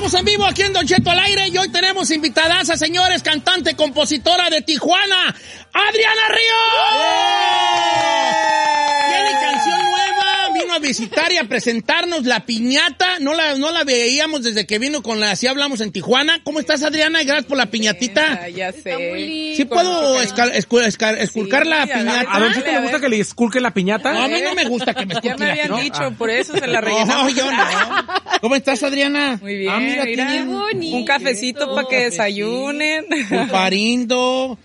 Estamos en vivo aquí en Don Cheto al aire y hoy tenemos invitadas a señores, cantante, compositora de Tijuana, Adriana Ríos. Tiene canción nueva, vino a visitar y a presentarnos La Piñata. No la veíamos desde que vino con la Así Hablamos en Tijuana. ¿Cómo estás, Adriana? Y gracias por la piñatita. Ya sé. ¿Sí puedo esculcar la piñata? ¿A Don Cheto le gusta que le esculque la piñata? No, a mí no me gusta que me esculque. Ya me habían dicho, por eso se la No, rellenamos. yo no. ¿Cómo estás, Adriana? Muy bien, Mira, mira, tiene un cafecito para que desayunen. Pulparindo.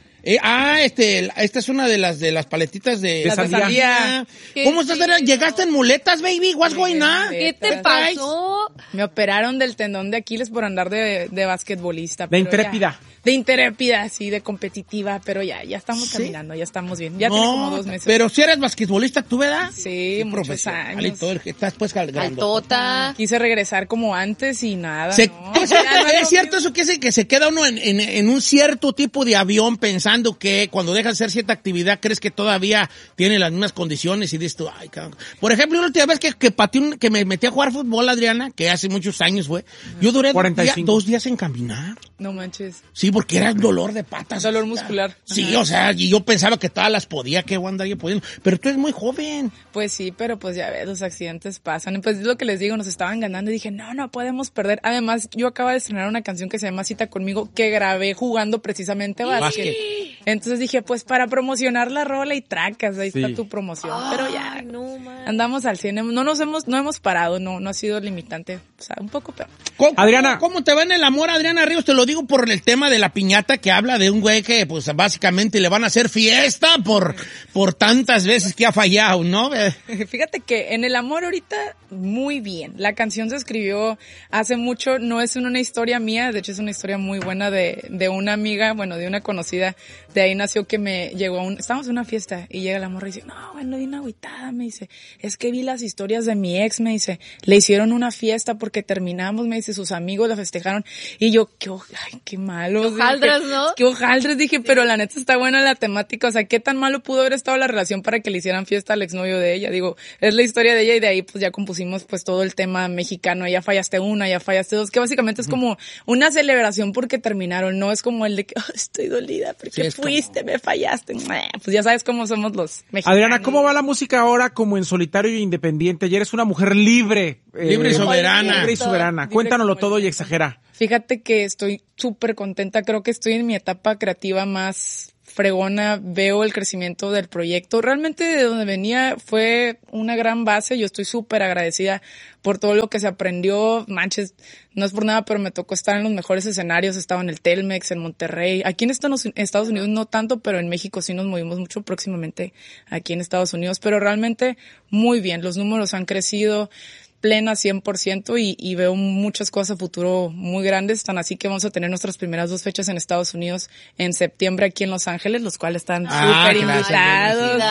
Esta es una de las paletitas de sandía. ¿Cómo estás, Adriana? ¿Llegaste en muletas, baby? What's going on? ¿Qué te pasó? Me operaron del tendón de Aquiles por andar de basquetbolista. De pero intrépida. De intrépida, sí, de competitiva, pero ya estamos caminando, ya estamos bien. Ya tiene como 2 meses. Pero si eres basquetbolista, ¿tú, verdad? Sí, muchos profesional años. y todo, estás pues grande. Altota. Quise regresar como antes y nada, ¿no? ¿Es cierto eso que se queda uno en un cierto tipo de avión pensando que cuando dejas de hacer cierta actividad crees que todavía tiene las mismas condiciones y dices tú, ay, cabrón. Por ejemplo, la última vez que me metí a jugar fútbol, Adriana, que hace muchos años fue, yo duré 2 días en caminar. No manches. Sí, porque era dolor de patas. Dolor muscular. Sí, Ajá. o sea, y yo pensaba que todas las podía, que andar yo pudiendo. Pero tú eres muy joven. Pues sí, pero pues ya ves, los accidentes pasan. Pues es lo que les digo, nos estaban ganando y dije, no podemos perder. Además, yo acabo de estrenar una canción que se llama Cita Conmigo, que grabé jugando precisamente básquet. Entonces dije, pues para promocionar la rola y tracas, ahí está tu promoción. Pero ya, andamos al 100, no hemos parado, no ha sido limitante. O sea, un poco peor. Adriana. ¿Cómo te va en el amor, Adriana Ríos? Te lo digo por el tema de la piñata que habla de un güey que, pues, básicamente le van a hacer fiesta por tantas veces que ha fallado, ¿no? Fíjate que en el amor ahorita, muy bien. La canción se escribió hace mucho, no es una historia mía, de hecho es una historia muy buena de una amiga, bueno, de una conocida. De ahí nació que me llegó estábamos en una fiesta y llega la morra y dice, no, bueno, vine agüitada, me dice, es que vi las historias de mi ex, me dice, le hicieron una fiesta porque terminamos, me dice, sus amigos la festejaron y yo, qué malo. Qué hojaldras, ¿no? Qué hojaldras, dije, pero la neta está buena la temática, o sea, qué tan malo pudo haber estado la relación para que le hicieran fiesta al exnovio de ella, digo, es la historia de ella y de ahí pues ya compusimos pues todo el tema mexicano, ya fallaste una, ya fallaste dos, que básicamente es como una celebración porque terminaron, no es como el de que estoy dolida porque fuiste, me fallaste, pues ya sabes cómo somos los mexicanos. Adriana, ¿cómo va la música ahora como en solitario y independiente? Ya eres una mujer libre. Libre y soberana. Libre y soberana. Cuéntanoslo todo y exagera. Fíjate que estoy súper contenta, creo que estoy en mi etapa creativa más fregona, veo el crecimiento del proyecto. Realmente de donde venía fue una gran base, yo estoy súper agradecida por todo lo que se aprendió, manches, no es por nada, pero me tocó estar en los mejores escenarios, estaba en el Telmex, en Monterrey, aquí en Estados Unidos no tanto, pero en México sí nos movimos mucho próximamente aquí en Estados Unidos, pero realmente muy bien, los números han crecido, plena 100% y veo muchas cosas a futuro muy grandes, tan así que vamos a tener nuestras primeras 2 fechas en Estados Unidos en septiembre aquí en Los Ángeles, los cuales están súper invitados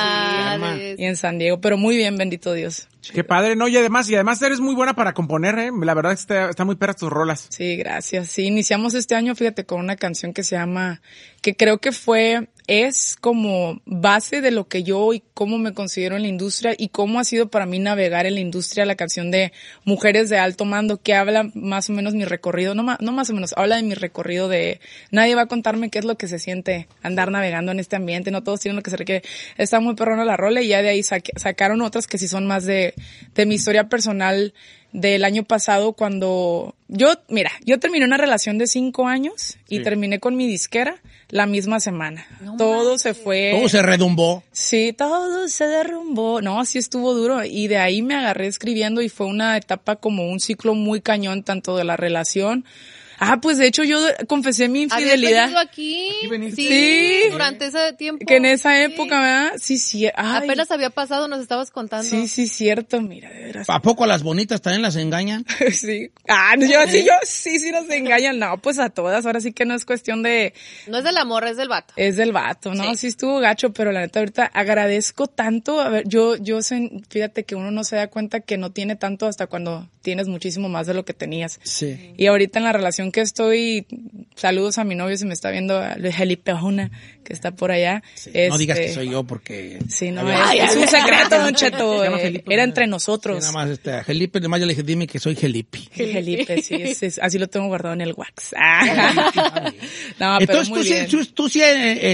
y en San Diego, pero muy bien, bendito Dios. Qué padre, ¿no? Y además eres muy buena para componer, la verdad es que está muy perras tus rolas. Sí, gracias. Sí, iniciamos este año, fíjate, con una canción que se llama, que creo que es como base de lo que yo y cómo me considero en la industria y cómo ha sido para mí navegar en la industria, la canción de Mujeres de Alto Mando, que habla más o menos mi recorrido, no más o menos, habla de mi recorrido de nadie va a contarme qué es lo que se siente andar navegando en este ambiente, no todos tienen lo que se requiere. Está muy perrona la rola y ya de ahí sacaron otras que sí son más de mi historia personal del año pasado cuando yo terminé una relación de 5 años y terminé con mi disquera la misma semana. Todo se fue. Todo se redumbó. Sí, todo se derrumbó. No, sí estuvo duro y de ahí me agarré escribiendo y fue una etapa como un ciclo muy cañón tanto de la relación. Pues de hecho yo confesé mi infidelidad. ¿Habías venido aquí? Sí. Durante ese tiempo. Que en esa época, ¿verdad? Sí. Ay. Apenas había pasado, nos estabas contando. Sí, cierto, mira, de veras. ¿A poco a las bonitas también las engañan? Sí. Sí nos engañan. No, pues a todas. Ahora sí que no es cuestión de... No es de la morra, es del vato. Es del vato, ¿no? Sí estuvo gacho, pero la neta ahorita agradezco tanto. A ver, fíjate que uno no se da cuenta que no tiene tanto hasta cuando tienes muchísimo más de lo que tenías. Sí. Y ahorita en la relación que estoy, saludos a mi novio si me está viendo, Felipe Ojuna, que está por allá. Sí, no digas que soy yo porque... Sí, no, es un secreto, Don Cheto. Se llama Felipe. Era entre nosotros. Sí, nada más Felipe, además yo le dije, dime que soy Felipe. Felipe, sí, así lo tengo guardado en el wax. No, pero Entonces muy bien. tú sí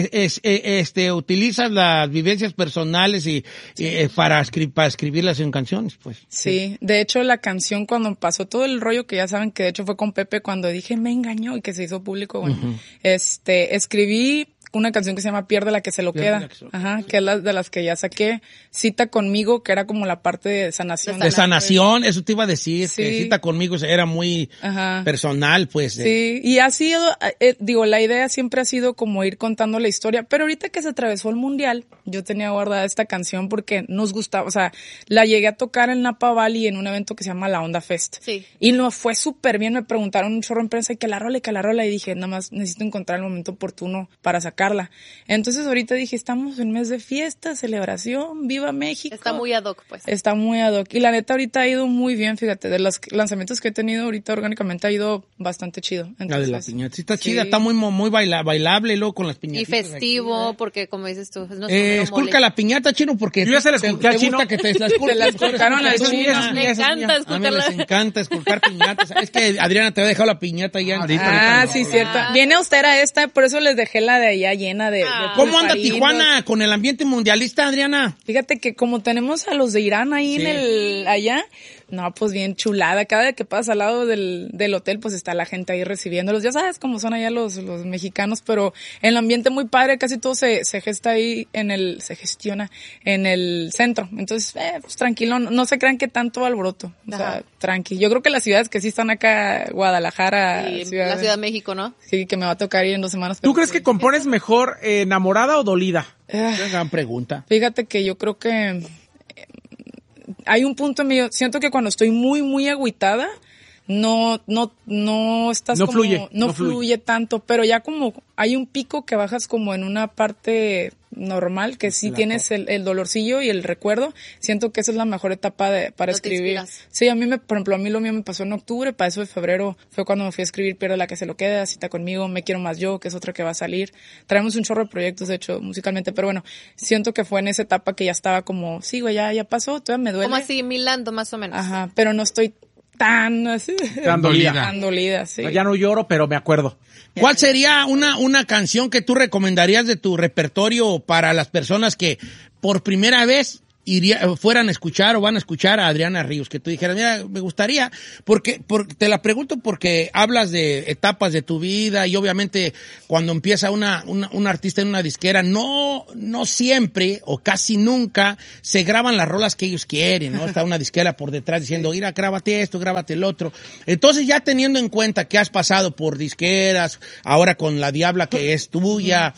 utilizas las vivencias personales y para escribirlas en canciones, pues. Sí, de hecho la canción cuando pasó todo el rollo que ya saben que de hecho fue con Pepe cuando dije me engañó y que se hizo público, bueno, escribí una canción que se llama Pierde la que se lo queda, ajá, que es la de las que ya saqué, Cita conmigo, que era como la parte de sanación. De sanación, eso te iba a decir, Sí. que Cita conmigo era muy Ajá. personal, pues. Sí, y ha sido, la idea siempre ha sido como ir contando la historia, pero ahorita que se atravesó el mundial, yo tenía guardada esta canción porque nos gustaba, o sea, la llegué a tocar en Napa Valley en un evento que se llama La Onda Fest. Sí. Y nos fue súper bien, me preguntaron un chorro en prensa y que la rola, y dije, nada más necesito encontrar el momento oportuno para sacarla. Entonces ahorita dije, estamos en mes de fiesta, celebración, viva México. Está muy ad hoc, pues. Está muy ad hoc. Y la neta ahorita ha ido muy bien, fíjate, de los lanzamientos que he tenido ahorita orgánicamente ha ido bastante chido. Entonces, La de la piñata. Sí, está sí. chida, está muy bailable, luego con las piñatas. Y festivo, porque como dices tú, es nuestro esculca la piñata, Chino, porque Yo ya se la esculqué al te gusta Chino. que te la esculques. Te la esculcaron al Tú, Chino. ah, Me esa encanta A mí esculcarla. les encanta esculcar piñatas. Es que Adriana te había dejado la piñata ya. Ahorita Sí, no. cierto. Viene austera esta, por eso les dejé la de allá llena de ¿Cómo anda pulparinos. Tijuana con el ambiente mundialista, Adriana? Fíjate que como tenemos a los de Irán ahí Sí. allá, no, pues bien chulada. Cada vez que pasas al lado del hotel, pues está la gente ahí recibiéndolos. Ya sabes cómo son allá los mexicanos, pero el ambiente muy padre, casi todo se gesta ahí se gestiona en el centro. Entonces, pues tranquilo, no se crean que tanto alboroto. O sea, Ajá. tranqui. Yo creo que las ciudades que sí están acá, Guadalajara, Y la Ciudad de México, ¿no? Sí, que me va a tocar ir en 2 semanas. ¿Tú pero crees sí. que compones mejor enamorada o dolida? Gran pregunta. Fíjate que yo creo que hay un punto en medio, siento que cuando estoy muy, muy agüitada, no estás No como, fluye, no no fluye tanto, pero ya como hay un pico que bajas como en una parte normal, que sí tienes el dolorcillo y el recuerdo, siento que esa es la mejor etapa para No te escribir. inspiras. Sí, por ejemplo, a mí lo mío me pasó en octubre, para eso de febrero fue cuando me fui a escribir Pierde la que se lo queda, Cita conmigo, Me quiero más yo, que es otra que va a salir. Traemos un chorro de proyectos, de hecho, musicalmente, pero bueno, siento que fue en esa etapa que ya estaba como, sí, güey, ya pasó, todavía me duele. Como así, Milando, más o menos. Ajá, pero no estoy tan así, Tan dolida. tan dolida, sí. Ya no lloro, pero me acuerdo. ¿Cuál sería una canción que tú recomendarías de tu repertorio para las personas que por primera vez fueran a escuchar o van a escuchar a Adriana Ríos? Que tú dijeras, mira, me gustaría, porque te la pregunto porque hablas de etapas de tu vida y obviamente cuando empieza un artista en una disquera, no siempre o casi nunca se graban las rolas que ellos quieren, ¿no? Está una disquera por detrás diciendo, mira, grábate esto, grábate el otro. Entonces ya teniendo en cuenta que has pasado por disqueras, ahora con La Diabla que es tuya,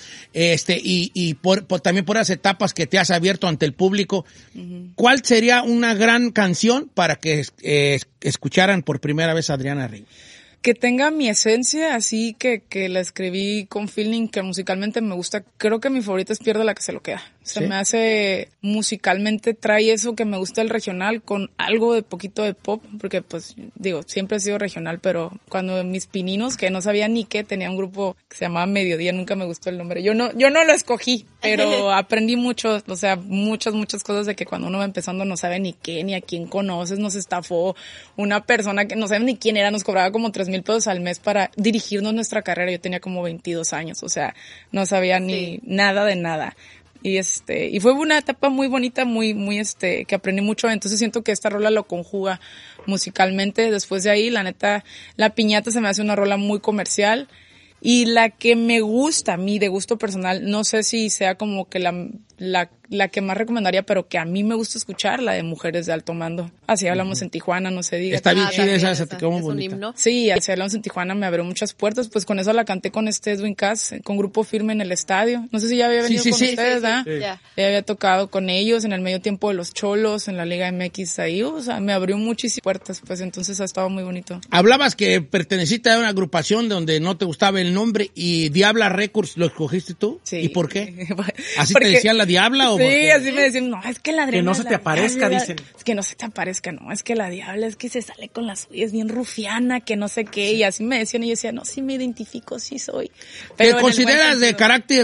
y también por las etapas que te has abierto ante el público, ¿cuál sería una gran canción para que escucharan por primera vez a Adriana Ríos? Que tenga mi esencia, así que la escribí con feeling, que musicalmente me gusta. Creo que mi favorita es Pierde la que se lo queda. Se ¿Sí? me hace, musicalmente trae eso que me gusta el regional con algo de poquito de pop, porque pues digo, siempre he sido regional, pero cuando mis pininos, que no sabía ni qué, tenía un grupo que se llamaba Mediodía, nunca me gustó el nombre. Yo no lo escogí, pero aprendí mucho, o sea, muchas cosas de que cuando uno va empezando no sabe ni qué, ni a quién conoces, nos estafó una persona que no sabe ni quién era, nos cobraba como 3,000 pesos al mes para dirigirnos nuestra carrera. Yo tenía como 22 años, o sea, no sabía ni nada de nada. Y fue una etapa muy bonita, muy que aprendí mucho. Entonces siento que esta rola lo conjuga musicalmente. Después de ahí, la neta, La Piñata se me hace una rola muy comercial. Y la que me gusta a mí, de gusto personal, no sé si sea como que la que más recomendaría, pero que a mí me gusta escuchar, la de Mujeres de Alto Mando. Así hablamos en Tijuana, no se diga. Está bien chida también esa, te quedó muy es un bonita. himno. Sí, así hablamos en Tijuana, me abrió muchas puertas, pues con eso la canté con Edwin Cass, con Grupo Firme en el estadio. No sé si ya había venido Sí, con sí. ustedes, ¿verdad? Sí. Ya. Ya había tocado con ellos en el medio tiempo de los Cholos, en la Liga MX ahí, o sea, me abrió muchísimas puertas, pues entonces ha estado muy bonito. Hablabas que perteneciste a una agrupación donde no te gustaba el nombre y Diabla Records lo escogiste tú. Sí. ¿Y por qué? Así Porque te decían las diabla o Sí, porque... así me decían, no, es que la Adriana... Que no se te aparezca, dicen. Es que no se te aparezca, no, es que la diabla es que se sale con las suyas bien rufiana, que no sé qué, y así me decían, y yo decía, no, sí me identifico, sí soy. ¿Te consideras de carácter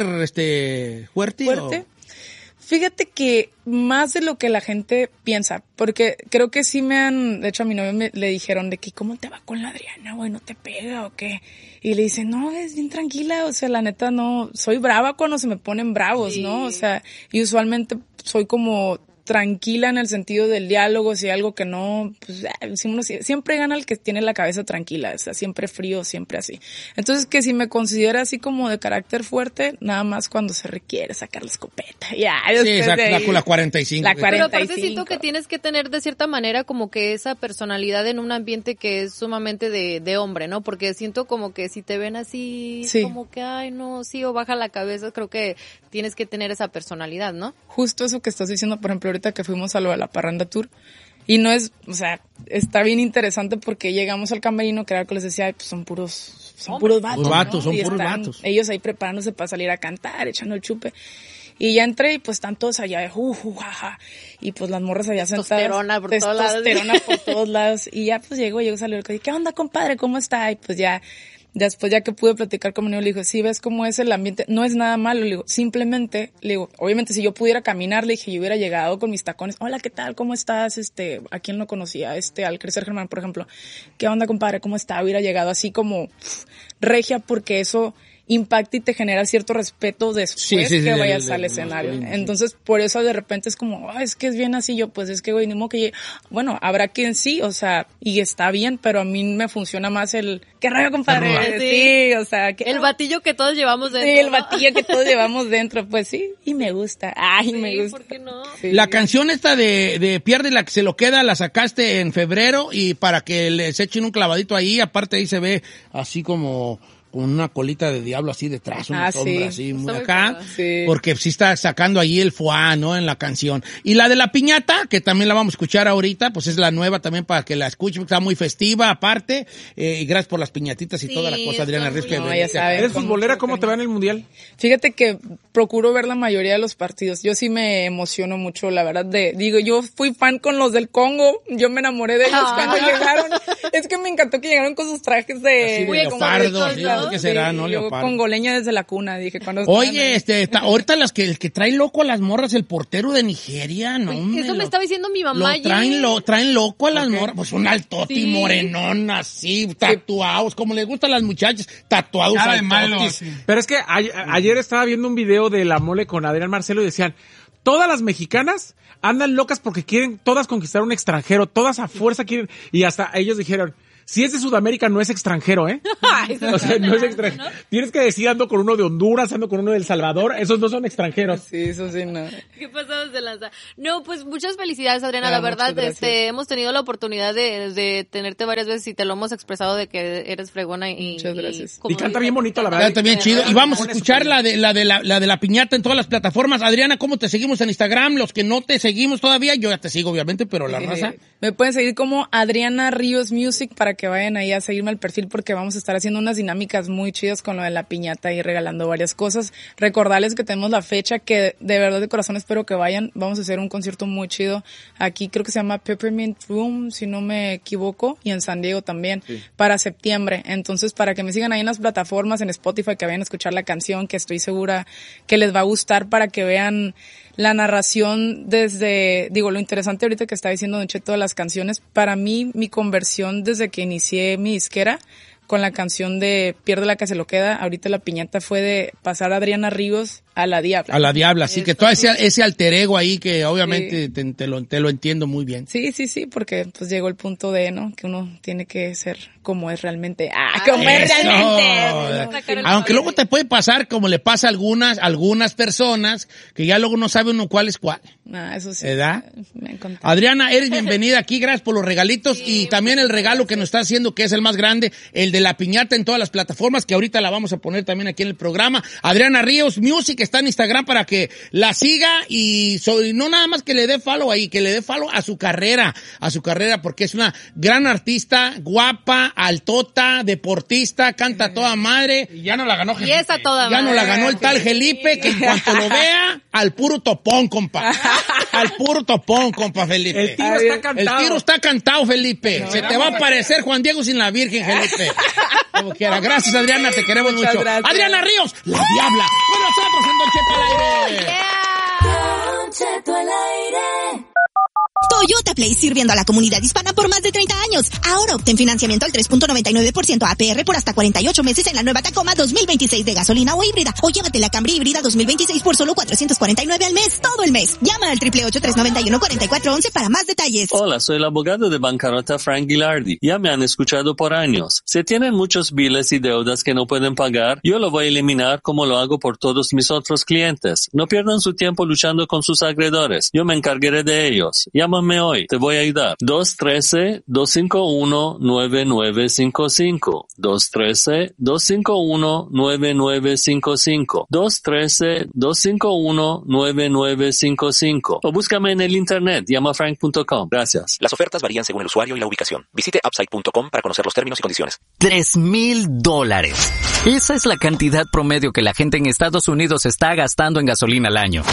fuerte? ¿Fuerte? Fíjate que más de lo que la gente piensa, porque creo que sí de hecho a mi novio le dijeron de que ¿cómo te va con la Adriana, güey? ¿No te pega o qué? Y le dice, no, es bien tranquila, o sea, la neta no, soy brava cuando se me ponen bravos, sí. ¿No? O sea, y usualmente soy como tranquila en el sentido del diálogo, si hay algo que no, pues siempre gana el que tiene la cabeza tranquila, o sea, siempre frío, siempre así. Entonces, que si me considera así como de carácter fuerte, nada más cuando se requiere sacar la escopeta. Ya, sí, la 45. La 45. Pero aparte siento que tienes que tener de cierta manera como que esa personalidad en un ambiente que es sumamente de hombre, ¿no? Porque siento como que si te ven así, sí. Como que, ay, no, sí, o baja la cabeza, creo que tienes que tener esa personalidad, ¿no? Justo eso que estás diciendo, por ejemplo, ahorita que fuimos a lo de la Parranda Tour, y no es, o sea, está bien interesante porque llegamos al camerino, que era lo que les decía, pues son puros vatos. Son puros vatos. Ellos ahí preparándose para salir a cantar, echando el chupe. Y ya entré y pues están todos allá, jaja, y pues las morras allá sentadas. Testosterona por todos lados. Testosterona por todos lados. Y ya pues llego salió y ¿qué onda, compadre? ¿Cómo está? Y pues ya, después ya que pude platicar con mi niño, le digo, sí, ves cómo es el ambiente, no es nada malo, le digo, simplemente, le digo, obviamente si yo pudiera caminar, le dije, yo hubiera llegado con mis tacones, hola, ¿qué tal? ¿Cómo estás? ¿A quién no conocía? Al Crecer Germán, por ejemplo, ¿qué onda, compadre? ¿Cómo está? Hubiera llegado así como regia, porque eso impacta y te genera cierto respeto después que vayas al escenario. Entonces, por eso de repente es como, es que es bien así, yo pues es que güey, ni modo que bueno, habrá quien sí, o sea, y está bien, pero a mí me funciona más el, ¿qué rayo, compadre? Sí, o sea, el batillo que todos llevamos dentro. Sí, el batillo que todos llevamos dentro, pues sí, y me gusta. Ay, sí, me gusta. ¿Por qué no? Sí. La canción esta de Pierde la que se lo queda, la sacaste en febrero, y para que les echen un clavadito ahí, aparte ahí se ve así como con una colita de diablo así detrás, una sombra así muy acá, porque sí está sacando ahí el foie, ¿no? En la canción. Y la de la piñata, que también la vamos a escuchar ahorita, pues es la nueva también para que la escuchen, porque está muy festiva aparte, y gracias por las piñatitas y toda la cosa, Adriana Ríos. ¿Eres futbolera? ¿Cómo te va en el Mundial? Fíjate que procuro ver la mayoría de los partidos. Yo sí me emociono mucho, la verdad, yo fui fan con los del Congo, yo me enamoré de ellos cuando llegaron. Es que me encantó que llegaron con sus trajes de leopardo, ¿qué será, no? Yo congoleña desde la cuna, dije. Oye, ahorita el que trae loco a las morras, el portero de Nigeria, ¿no? Eso me estaba diciendo mi mamá. Traen loco a las morras, pues un altoti morenón así, tatuados, como les gustan a las muchachas, tatuados altotis. Pero es que ayer estaba viendo un video de La Mole con Adrián Marcelo y decían, todas las mexicanas andan locas porque quieren todas conquistar un extranjero, todas a fuerza quieren, y hasta ellos dijeron, si es de Sudamérica, no es extranjero, ¿eh? O sea, no es extranjero. ¿No? Tienes que decir, ando con uno de Honduras, ando con uno de El Salvador. Esos no son extranjeros. Sí, eso sí, no. ¿Qué pasados de lanza? No, pues muchas felicidades, Adriana. La verdad, hemos tenido la oportunidad de tenerte varias veces y te lo hemos expresado de que eres fregona y... Muchas gracias. Y canta bien bonito, la verdad. Canta bien chido. Y vamos a escuchar la de la piñata en todas las plataformas. Adriana, ¿cómo te seguimos en Instagram? Los que no te seguimos todavía, yo ya te sigo, obviamente, pero la raza... Me pueden seguir como Adriana Ríos Music para que vayan ahí a seguirme al perfil, porque vamos a estar haciendo unas dinámicas muy chidas con lo de la piñata y regalando varias cosas. Recordarles que tenemos la fecha, que de verdad de corazón espero que vayan. Vamos a hacer un concierto muy chido aquí, creo que se llama Peppermint Room, si no me equivoco, y en San Diego también, para septiembre. Entonces, para que me sigan ahí en las plataformas, en Spotify, que vayan a escuchar la canción, que estoy segura que les va a gustar, para que vean la narración lo interesante ahorita que está diciendo Don Cheto de las canciones. Para mí, mi conversión desde que inicié mi disquera con la canción de Pierde la que se lo queda, ahorita la piñata fue de pasar a Adriana Ríos a la Diabla. A la Diabla, sí, que todo ese alter ego ahí que obviamente te lo entiendo muy bien. Sí, porque pues llegó el punto de, ¿no? Que uno tiene que ser como es realmente. Como es realmente. Aunque luego te puede pasar como le pasa a algunas personas, que ya luego no sabe uno cuál es cuál. Eso sí. ¿Verdad? Me encanta. Adriana, eres bienvenida aquí, gracias por los regalitos y también el regalo que nos está haciendo, que es el más grande, el de la piñata en todas las plataformas, que ahorita la vamos a poner también aquí en el programa. Adriana Ríos Music está en Instagram para que la siga y no nada más que le dé follow ahí, que le dé follow a su carrera, porque es una gran artista, guapa, altota, deportista, canta a toda madre. Y ya no la ganó Felipe. Y esa toda madre. Ya no la ganó el tal Felipe, que en cuanto lo vea, al puro topón, compa. Al puro topón, compa, Felipe. El tiro está cantado. El tiro está cantado, Felipe. No, se te va a aparecer Juan Diego sin la Virgen, Felipe. Como quiera. Gracias, Adriana, te queremos mucho. Gracias. Adriana Ríos, la diabla. Con nosotros en Don Cheto al aire. Don Cheto al aire. Toyota Play, sirviendo a la comunidad hispana por más de 30 años. Ahora obtén financiamiento al 3.99% APR por hasta 48 meses en la nueva Tacoma 2026 de gasolina o híbrida. O llévate la Camry híbrida 2026 por solo $449 al mes, todo el mes. Llama al 888-391-4411 para más detalles. Hola, soy el abogado de bancarrota Frank Gilardi. Ya me han escuchado por años. Si tienen muchos biles y deudas que no pueden pagar, yo lo voy a eliminar como lo hago por todos mis otros clientes. No pierdan su tiempo luchando con sus acreedores. Yo me encargaré de ellos. Llámame hoy, te voy a ayudar. 213-251-9955. 213-251-9955. 213-251-9955. O búscame en el internet, llamafrank.com. Gracias. Las ofertas varían según el usuario y la ubicación. Visite upside.com para conocer los términos y condiciones. $3,000. Esa es la cantidad promedio que la gente en Estados Unidos está gastando en gasolina al año.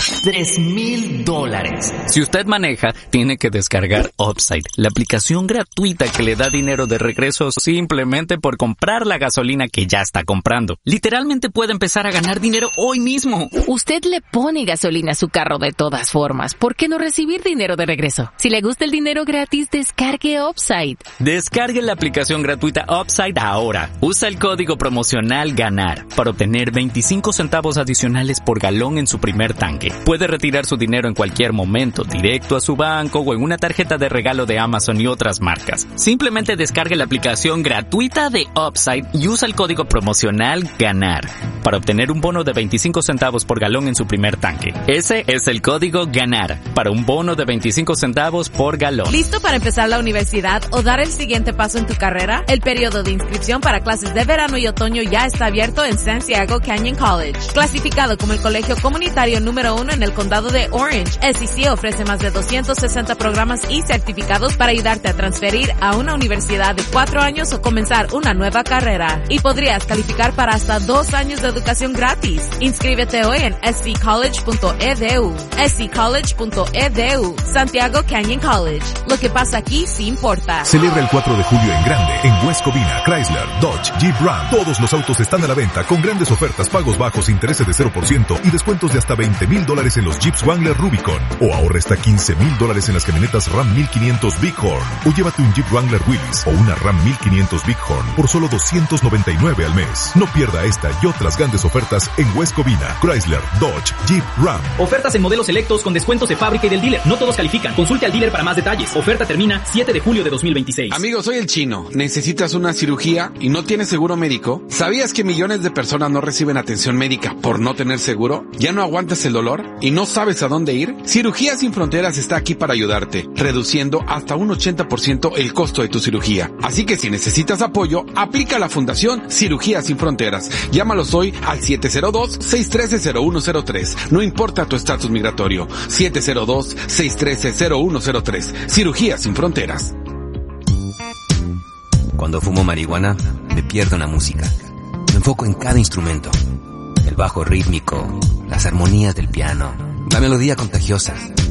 $3,000. Si usted maneja, tiene que descargar Upside, la aplicación gratuita que le da dinero de regreso simplemente por comprar la gasolina que ya está comprando. Literalmente puede empezar a ganar dinero hoy mismo. Usted le pone gasolina a su carro de todas formas. ¿Por qué no recibir dinero de regreso? Si le gusta el dinero gratis, descargue Upside. Descargue la aplicación gratuita Upside ahora. Usa el código promocional GANAR para obtener 25 centavos adicionales por galón en su primer tanque. Puede retirar su dinero en cualquier momento, directo a su banco o en una tarjeta de regalo de Amazon y otras marcas. Simplemente descargue la aplicación gratuita de Upside y usa el código promocional GANAR para obtener un bono de 25 centavos por galón en su primer tanque. Ese es el código GANAR para un bono de 25 centavos por galón. ¿Listo para empezar la universidad o dar el siguiente paso en tu carrera? El periodo de inscripción para clases de verano y otoño ya está abierto en Santiago Canyon College. Clasificado como el colegio comunitario número 1 en el condado de Orange, SEC ofrece más de 260 programas y certificados para ayudarte a transferir a una universidad de 4 años o comenzar una nueva carrera. Y podrías calificar para hasta 2 años de educación gratis. Inscríbete hoy en sccollege.edu. sccollege.edu. Santiago Canyon College. Lo que pasa aquí sí importa. Celebra el 4 de julio en grande en West Covina, Chrysler, Dodge, Jeep, Ram. Todos los autos están a la venta con grandes ofertas, pagos bajos, intereses de 0% y descuentos de hasta $20,000 en los Jeeps Wrangler Rubicon. O ahorra hasta $15,000 en las camionetas Ram 1500 Bighorn. O llévate un Jeep Wrangler Willys o una Ram 1500 Bighorn por solo $299 al mes. No pierda esta y otras grandes ofertas en West Covina, Chrysler, Dodge, Jeep, Ram. Ofertas en modelos selectos con descuentos de fábrica y del dealer. No todos califican. Consulte al dealer para más detalles. Oferta termina 7 de julio de 2026. Amigo, soy el Chino. ¿Necesitas una cirugía y no tienes seguro médico? ¿Sabías que millones de personas no reciben atención médica por no tener seguro? ¿Ya no aguantas el dolor y no sabes a dónde ir? Cirugía Sin Fronteras está aquí para ayudarte, reduciendo hasta un 80% el costo de tu cirugía. Así que si necesitas apoyo, aplica a la Fundación Cirugía Sin Fronteras. Llámalos hoy al 702-613-0103. No importa tu estatus migratorio. 702-613-0103. Cirugía Sin Fronteras. Cuando fumo marihuana, me pierdo en la música. Me enfoco en cada instrumento. El bajo rítmico, las armonías del piano, la melodía contagiosa.